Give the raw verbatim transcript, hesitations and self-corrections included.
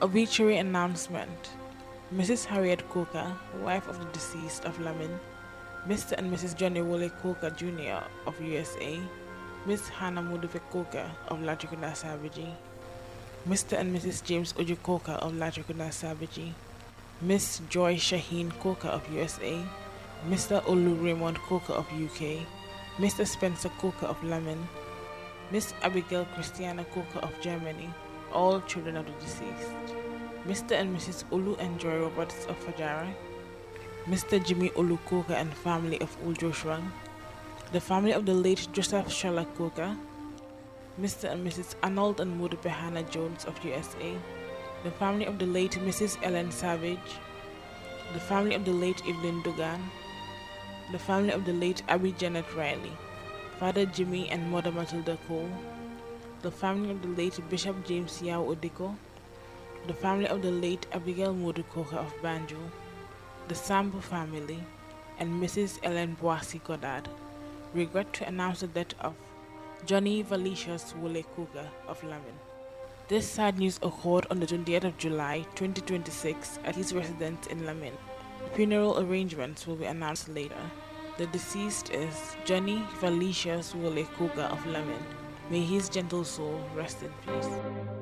Obituary announcement. Missus Harriet Coker, wife of the deceased of Lamin, Mister and Missus Johnny Wole Coker Junior of U S A, Miss Hannah Mudufe Coker of Latrikunda Savage, Mister and Missus James Oju Coker of Latrikunda Savage, Miss Joy Shaheen Coker of U S A, Mister Olu Raymond Coker of U K, Mister Spencer Coker of Lamin, Miss Abigail Christiana Coker of Germany, all children of the deceased, Mister and Missus Olu and Joy Roberts of Fajara, Mister Jimmy Olu Coker and family of Uljoshrang, the family of the late Joseph Shala Coker, Mister and Missus Arnold and Mudupe Hannah Jones of U S A, the family of the late Missus Ellen Savage, the family of the late Evelyn Dugan, the family of the late Abby Janet Riley, Father Jimmy and Mother Matilda Cole, the family of the late Bishop James Yao Odiko, the family of the late Abigail Modu Coker of Banjo, the Sambo family, and Missus Ellen Boissy Goddard regret to announce the death of Johnny Valicious Wole Coker of Lamin. This sad news occurred on the twentieth of July twenty twenty-six at his residence in Lamin. Funeral arrangements will be announced later. The deceased is Johnny Valicious Wole Coker of Lamin. May his gentle soul rest in peace.